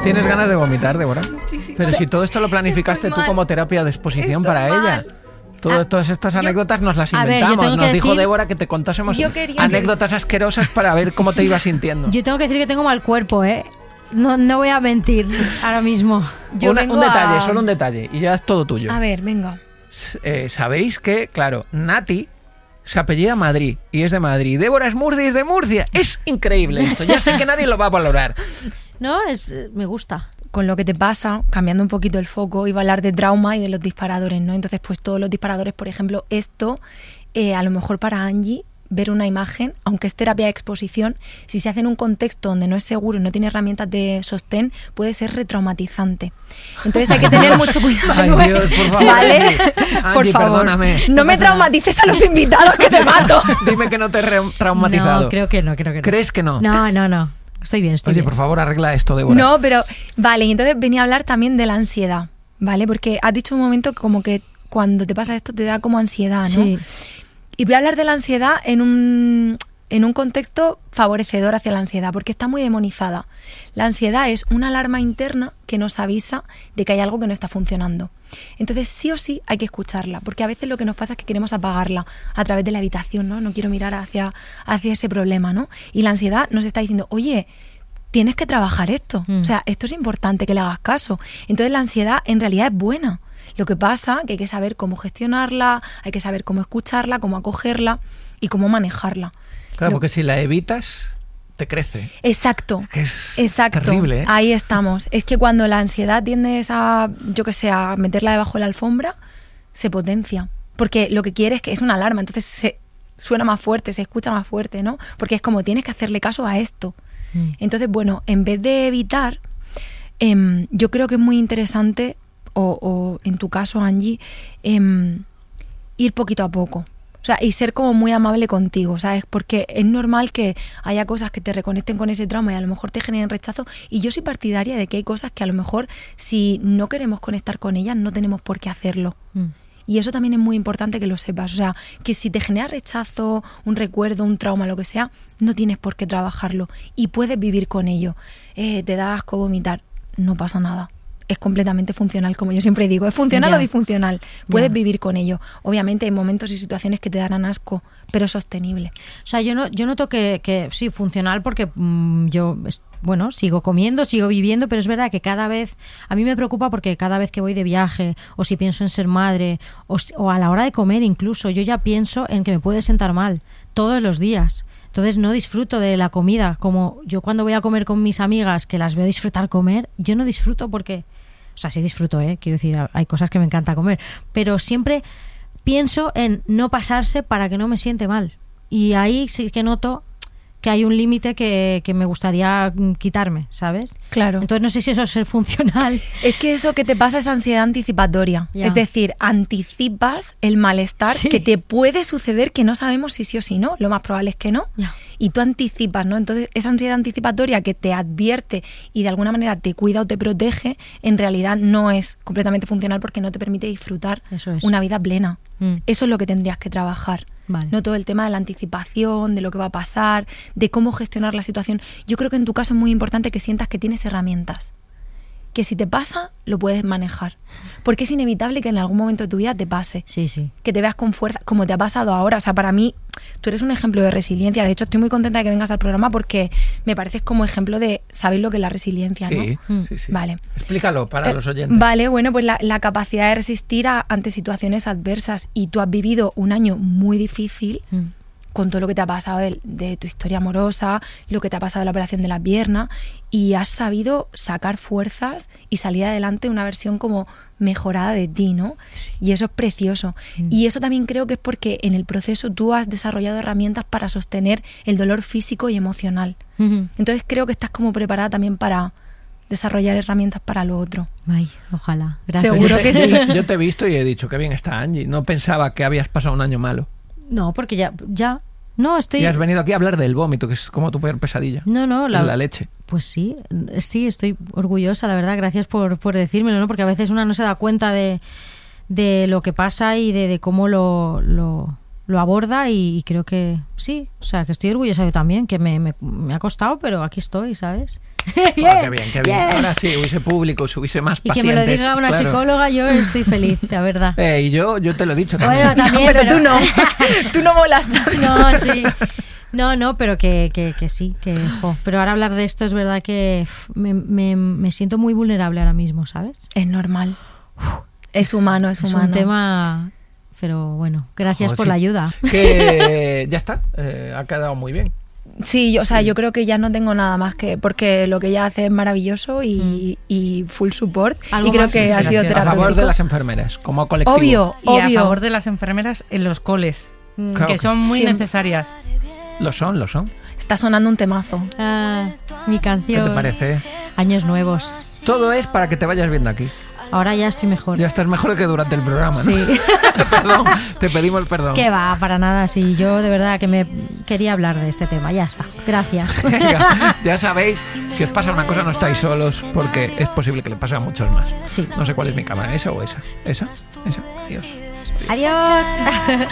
¿Tienes ganas de vomitar, Débora? Muchísimo. Pero si todo esto lo planificaste tú como terapia de exposición para ella. Todas estas anécdotas nos las inventamos. Nos dijo Débora que te contásemos anécdotas asquerosas para ver cómo te ibas sintiendo. Yo tengo que decir que tengo mal cuerpo, ¿eh? No voy a mentir ahora mismo. Un detalle, solo un detalle, y ya es todo tuyo. A ver, venga. Sabéis que, claro, Nati se apellida Madrid y es de Madrid. Débora es Murcia y es de Murcia. Es increíble esto. Ya sé que nadie lo va a valorar. No, me gusta. Con lo que te pasa, cambiando un poquito el foco, iba a hablar de trauma y de los disparadores, ¿no? Entonces, pues todos los disparadores, por ejemplo, esto, a lo mejor para Angie, ver una imagen, aunque es terapia de exposición, si se hace en un contexto donde no es seguro y no tiene herramientas de sostén, puede ser retraumatizante. Entonces hay que tener mucho cuidado. Ay, Dios, por favor. ¿Vale? Angie, por favor, perdóname. No me traumatices a los invitados, que te mato. Dime que no te he traumatizado. No, creo que no. ¿Crees que no? No. Estoy bien. Oye, por favor, arregla esto, Débora. No, pero vale, y entonces venía a hablar también de la ansiedad, ¿vale? Porque has dicho un momento como que cuando te pasa esto te da como ansiedad, ¿no? Sí. Y voy a hablar de la ansiedad en un contexto favorecedor hacia la ansiedad, porque está muy demonizada. La ansiedad es una alarma interna que nos avisa de que hay algo que no está funcionando. Entonces, sí o sí hay que escucharla, porque a veces lo que nos pasa es que queremos apagarla a través de la evitación, ¿no? No quiero mirar hacia ese problema, ¿no? Y la ansiedad nos está diciendo, oye, tienes que trabajar esto. O sea, esto es importante que le hagas caso. Entonces, la ansiedad en realidad es buena. Lo que pasa es que hay que saber cómo gestionarla, hay que saber cómo escucharla, cómo acogerla y cómo manejarla. Claro, porque si la evitas, te crece. Exacto. Que es terrible, ¿eh? Ahí estamos. Es que cuando la ansiedad tiendes a meterla debajo de la alfombra, se potencia. Porque lo que quiere es que es una alarma, entonces suena más fuerte, se escucha más fuerte, ¿no? Porque es como tienes que hacerle caso a esto. Entonces, bueno, en vez de evitar, yo creo que es muy interesante, o en tu caso, Angie, ir poquito a poco. O sea, y ser como muy amable contigo, ¿sabes? Porque es normal que haya cosas que te reconecten con ese trauma y a lo mejor te generen rechazo. Y yo soy partidaria de que hay cosas que a lo mejor si no queremos conectar con ellas no tenemos por qué hacerlo. Y eso también es muy importante que lo sepas. O sea, que si te genera rechazo, un recuerdo, un trauma, lo que sea, no tienes por qué trabajarlo. Y puedes vivir con ello. Te da asco vomitar, no pasa nada. Es completamente funcional, como yo siempre digo. ¿Es funcional o disfuncional? Puedes vivir con ello. Obviamente hay momentos y situaciones que te darán asco, pero es sostenible. O sea, yo noto que sí, funcional, porque yo, bueno, sigo comiendo, sigo viviendo, pero es verdad que cada vez, a mí me preocupa porque cada vez que voy de viaje, o si pienso en ser madre, o a la hora de comer incluso, yo ya pienso en que me puede sentar mal todos los días. Entonces no disfruto de la comida. Como yo cuando voy a comer con mis amigas, que las veo disfrutar comer, yo no disfruto porque... O sea, sí disfruto, quiero decir, hay cosas que me encanta comer, pero siempre pienso en no pasarse para que no me siente mal. Y ahí sí que noto que hay un límite que me gustaría quitarme, ¿sabes? Claro. Entonces no sé si eso es ser funcional. Es que eso que te pasa es ansiedad anticipatoria. Ya. Es decir, anticipas el malestar que te puede suceder, que no sabemos si sí o si no. Lo más probable es que no. Ya. Y tú anticipas, ¿no? Entonces esa ansiedad anticipatoria que te advierte y de alguna manera te cuida o te protege, en realidad no es completamente funcional porque no te permite disfrutar una vida plena. Eso es lo que tendrías que trabajar. Vale. No todo el tema de la anticipación, de lo que va a pasar, de cómo gestionar la situación. Yo creo que en tu caso es muy importante que sientas que tienes herramientas, que si te pasa, lo puedes manejar. Porque es inevitable que en algún momento de tu vida te pase. Sí, sí. Que te veas con fuerza, como te ha pasado ahora. O sea, para mí, tú eres un ejemplo de resiliencia. De hecho, estoy muy contenta de que vengas al programa porque me pareces como ejemplo de saber lo que es la resiliencia, ¿no? Sí. Vale. Explícalo para los oyentes. Vale, bueno, pues la capacidad de resistir ante situaciones adversas. Y tú has vivido un año muy difícil con todo lo que te ha pasado de tu historia amorosa, lo que te ha pasado de la operación de la pierna, y has sabido sacar fuerzas y salir adelante una versión como mejorada de ti, ¿no? Sí. Y eso es precioso. Y eso también creo que es porque en el proceso tú has desarrollado herramientas para sostener el dolor físico y emocional. Entonces creo que estás como preparada también para desarrollar herramientas para lo otro. Ay, ojalá. Gracias. Seguro que sí. Yo te he visto y he dicho, qué bien está Angie. No pensaba que habías pasado un año malo. No, porque ya no estoy... Y has venido aquí a hablar del vómito, que es como tu peor pesadilla. No, la leche. Pues sí, estoy orgullosa, la verdad. Gracias por decírmelo, ¿no? Porque a veces una no se da cuenta de lo que pasa y de cómo lo lo aborda y creo que sí, o sea, que estoy orgullosa yo también, que me ha costado, pero aquí estoy, ¿sabes? Bien, qué bien, qué bien. Ahora sí, hubiese público, hubiese más pacientes. Y que me lo diga una psicóloga, yo estoy feliz, la verdad. Y yo te lo he dicho también. Bueno, también, pero tú no. Tú no molas tanto. No, sí. No, pero que sí, pero ahora hablar de esto es verdad que me siento muy vulnerable ahora mismo, ¿sabes? Es normal. Es humano. Es un tema, pero bueno, gracias por la ayuda. Que ya está, ha quedado muy bien. Sí, yo creo que ya no tengo nada más que... Porque lo que ella hace es maravilloso y full support. Y creo que ha sido terapéutico. A favor de las enfermeras, como colectivo. Obvio. Y a favor de las enfermeras en los coles, que son muy necesarias. Lo son. Está sonando un temazo. Mi canción. ¿Qué te parece? Años nuevos. Todo es para que te vayas viendo aquí. Ahora ya estoy mejor. Ya estás mejor que durante el programa, ¿no? Sí. Perdón, te pedimos perdón. Que va, para nada. Sí, yo de verdad que me quería hablar de este tema. Ya está. Gracias. Venga, ya sabéis, si os pasa una cosa no estáis solos, porque es posible que le pase a muchos más. Sí. No sé cuál es mi cámara, esa o esa. Esa. Adiós. Adiós.